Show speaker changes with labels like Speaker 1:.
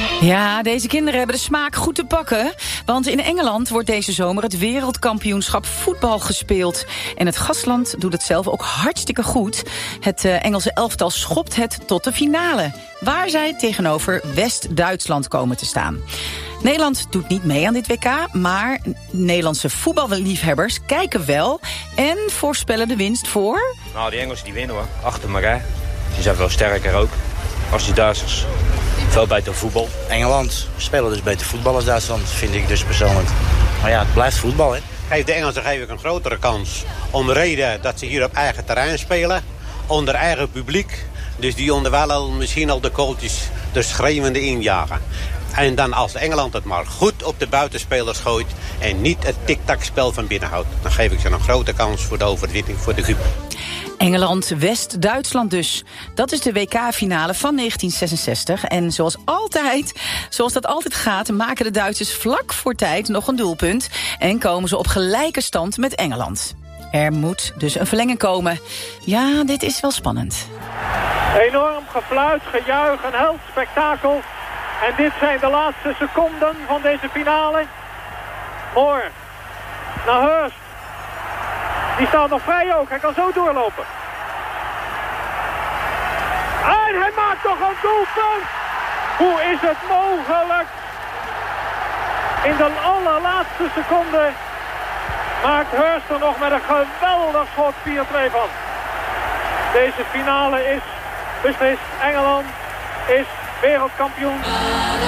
Speaker 1: Ja, deze kinderen hebben de smaak goed te pakken. Want in Engeland wordt deze zomer het wereldkampioenschap voetbal gespeeld. En het gastland doet het zelf ook hartstikke goed. Het Engelse elftal schopt het tot de finale, waar zij tegenover West-Duitsland komen te staan. Nederland doet niet mee aan dit WK, maar Nederlandse voetballiefhebbers kijken wel en voorspellen de winst voor...
Speaker 2: Nou, die Engelsen die winnen hoor, achter elkaar. Die zijn veel sterker ook, als die Duitsers. Veel beter voetbal.
Speaker 3: Engeland spelen dus beter voetbal als Duitsland, vind ik dus persoonlijk. Maar ja, het blijft voetbal, hè.
Speaker 4: De Engelsen geef ik een grotere kans. Om de reden dat ze hier op eigen terrein spelen. Onder eigen publiek. Dus die onder wel al misschien al de kooltjes de schreeuwende injagen. En dan als Engeland het maar goed op de buitenspelers gooit. En niet het tik-tak-spel van binnen houdt. Dan geef ik ze een grote kans voor de overwinning voor de groep.
Speaker 1: Engeland, West-Duitsland dus. Dat is de WK-finale van 1966. En zoals dat altijd gaat, maken de Duitsers vlak voor tijd nog een doelpunt. En komen ze op gelijke stand met Engeland. Er moet dus een verlenging komen. Ja, dit is wel spannend.
Speaker 5: Enorm gefluit, gejuich, een held spektakel. En dit zijn de laatste seconden van deze finale. Moore naar Hurst. Die staat nog vrij ook. Hij kan zo doorlopen. En hij maakt toch een doelpunt. Hoe is het mogelijk? In de allerlaatste seconde maakt Hurst er nog met een geweldig schot 4-2 van. Deze finale is beslist. Engeland is wereldkampioen.